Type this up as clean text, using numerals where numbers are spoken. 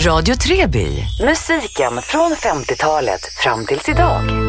Radio Treby. Musiken från 50-talet fram tills idag.